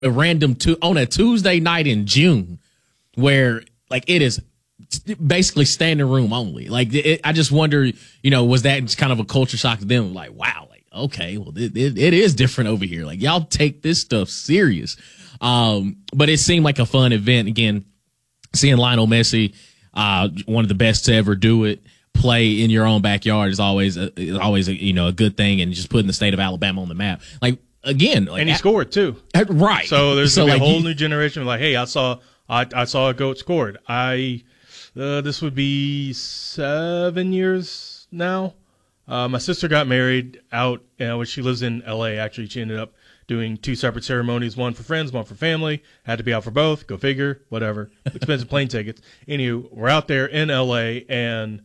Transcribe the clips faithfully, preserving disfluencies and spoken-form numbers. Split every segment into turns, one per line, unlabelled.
a random tu- on a Tuesday night in June, where like it is basically standing room only. Like it, I just wonder, you know, was that kind of a culture shock to them? Like, wow, like okay, well, it, it, it is different over here. Like y'all take this stuff serious. Um, but it seemed like a fun event. Again, seeing Lionel Messi, uh, one of the best to ever do it, play in your own backyard is always a, is always a, you know, a good thing, and just putting the state of Alabama on the map. Like again, like,
and he at, scored too,
right?
So there's
so
like, a whole
you,
new generation of like, hey, I saw I, I saw a goat scored. I uh, this would be seven years now. Uh, my sister got married out, you know, she lives in L A. Actually, she ended up doing two separate ceremonies, one for friends, one for family. Had to be out for both. Go figure. Whatever. Expensive plane tickets. Anywho, we're out there in L A, and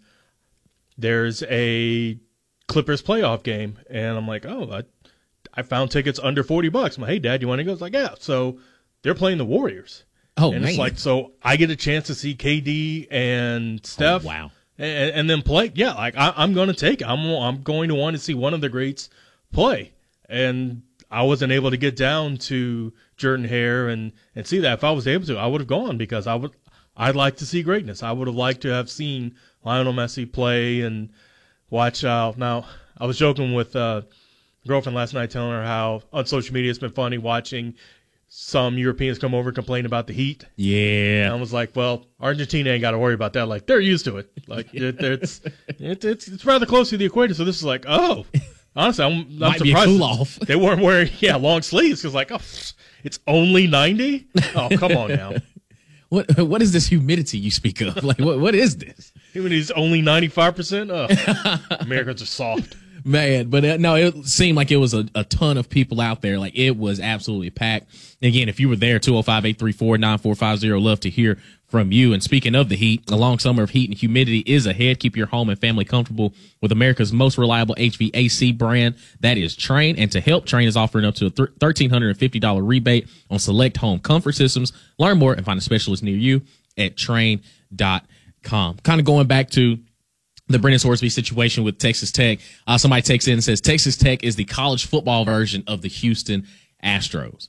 there's a Clippers playoff game, and I'm like, oh, I, I found tickets under forty bucks. I'm like, hey, Dad, you want to go? It's like, yeah. So they're playing the Warriors.
Oh,
and
man.
It's like, so I get a chance to see K D and Steph.
Oh, wow.
And, and then play. Yeah, like I, I'm going to take it. I'm, I'm going to want to see one of the greats play. And I wasn't able to get down to Jordan Hare and, and see that. If I was able to, I would have gone, because I would, I'd like to see greatness. I would have liked to have seen Lionel Messi play and watch. Uh, now, I was joking with uh, a girlfriend last night, telling her how on social media it's been funny watching some Europeans come over and complain about the heat.
Yeah.
And I was like, well, Argentina ain't got to worry about that. Like, they're used to it. Like, it, it's, it, it's it's rather close to the equator. So this is like, oh, honestly, I'm, I'm
Might
surprised
be a cool off.
they weren't wearing, yeah, long sleeves. Because, like, oh, it's only ninety? Oh, come on now.
What What is this humidity you speak of? Like, what what is this?
Even he's only ninety-five percent? Oh, Americans are soft.
Man, but uh, no, it seemed like it was a, a ton of people out there. Like, it was absolutely packed. Again, if you were there, two oh five, eight three four, nine four five zero, love to hear from you. And speaking of the heat, a long summer of heat and humidity is ahead. Keep your home and family comfortable with America's most reliable H V A C brand, that is Trane. And to help, Trane is offering up to a one thousand three hundred fifty dollars rebate on select home comfort systems. Learn more and find a specialist near you at Trane dot com. Kind of going back to the Brendan Sorsby situation with Texas Tech. Uh, somebody takes in and says Texas Tech is the college football version of the Houston Astros.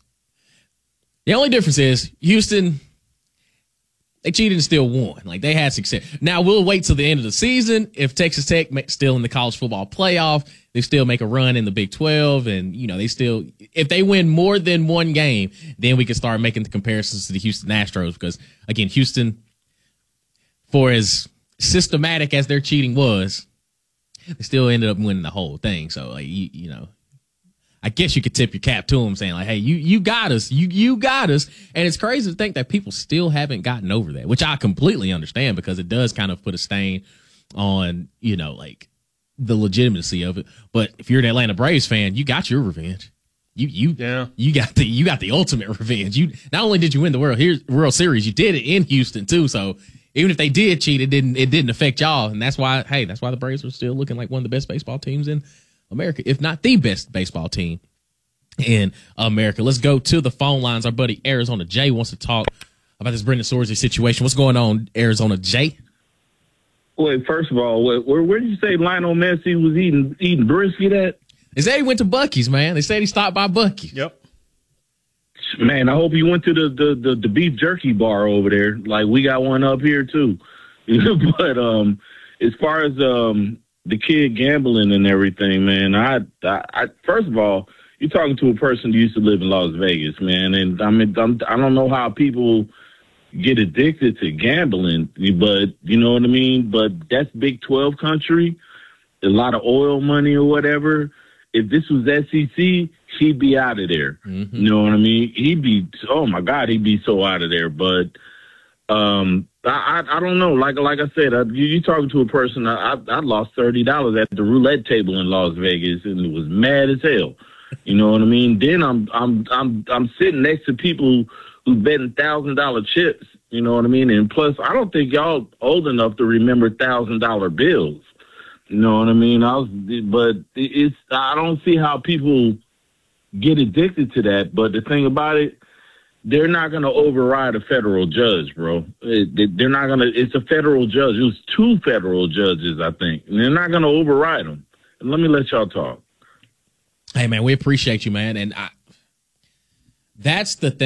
The only difference is Houston, they cheated and still won. Like, they had success. Now, we'll wait till the end of the season. If Texas Tech still in the college football playoff, they still make a run in the Big twelve, and, you know, they still, if they win more than one game, then we can start making the comparisons to the Houston Astros, because, again, Houston, for as systematic as their cheating was, they still ended up winning the whole thing. So, like, you, you know, I guess you could tip your cap to them, saying like, hey, you, you got us, you, you got us. And it's crazy to think that people still haven't gotten over that, which I completely understand, because it does kind of put a stain on, you know, like the legitimacy of it. But if you're an Atlanta Braves fan, you got your revenge. You, you,
yeah.
you got the, you got the ultimate revenge. You, not only did you win the World, here, World Series, you did it in Houston too. So, even if they did cheat, it didn't it didn't affect y'all. And that's why, hey, that's why the Braves are still looking like one of the best baseball teams in America, if not the best baseball team in America. Let's go to the phone lines. Our buddy Arizona Jay wants to talk about this Brendan Sorsby situation. What's going on, Arizona Jay?
Wait, first of all, where, where did you say Lionel Messi was eating eating brisket at?
They said he went to Buc-ee's, man. They said he stopped by Buc-ee's.
Yep.
Man, I hope you went to the, the, the, the beef jerky bar over there. Like, we got one up here, too. But um, as far as um, the kid gambling and everything, man, I, I, I first of all, you're talking to a person who used to live in Las Vegas, man. And, I mean, I'm, I don't know how people get addicted to gambling, but you know what I mean? But that's Big twelve country, a lot of oil money or whatever. If this was S E C, he'd be out of there. Mm-hmm. You know what I mean? He'd be, oh my God, he'd be so out of there. But um, I, I, I don't know. Like like I said, I, you, you talking to a person. I, I, I lost thirty dollars at the roulette table in Las Vegas, and it was mad as hell. You know what I mean? Then I'm I'm I'm I'm sitting next to people who betting thousand dollar chips. You know what I mean? And plus, I don't think y'all old enough to remember thousand dollar bills. You know what I mean? I was, but it's, I don't see how people get addicted to that. But the thing about it, they're not going to override a federal judge, bro. They're not going to, it's a federal judge. It was two federal judges, I think. And they're not going to override them. And let me let y'all talk.
Hey, man, we appreciate you, man. And I, That's the thing.